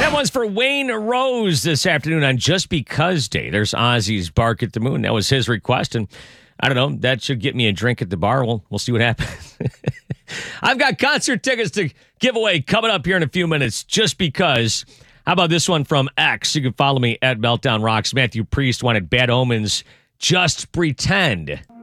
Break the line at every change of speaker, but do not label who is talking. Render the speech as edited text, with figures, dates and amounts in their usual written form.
That one's for Wayne Rose this afternoon on Just Because Day. There's Ozzy's Bark at the Moon. That was his request, and I don't know, that should get me a drink at the bar. We'll see what happens. I've got concert tickets to give away coming up here in a few minutes, just because. How about this one from X? You can follow me at Meltdown Rocks. Matthew Priest wanted Bad Omens, Just Pretend.